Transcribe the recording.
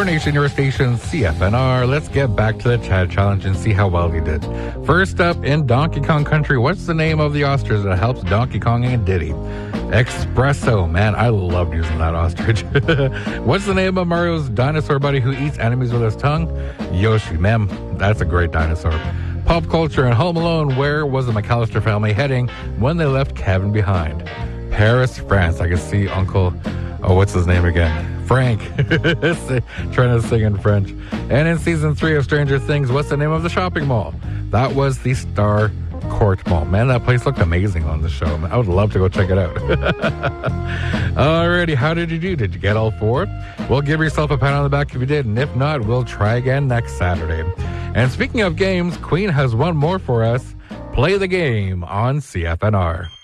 Your nation, your station, CFNR. Let's get back to the Chad Challenge and see how well he did. First up, in Donkey Kong Country, what's the name of the ostrich that helps Donkey Kong and Diddy? Espresso. Man, I love using that ostrich. What's the name of Mario's dinosaur buddy who eats enemies with his tongue? Yoshi. Man, that's a great dinosaur. Pop culture and Home Alone, where was the McAllister family heading when they left Kevin behind? Paris, France. I can see Uncle, what's his name again? Frank, trying to sing in French. And in season 3 of Stranger Things, what's the name of the shopping mall? That was the Star Court Mall. Man, that place looked amazing on the show. I would love to go check it out. Alrighty, how did you do? Did you get all 4? Well, give yourself a pat on the back if you did, and if not, we'll try again next Saturday. And speaking of games, Queen has one more for us. Play the game on CFNR.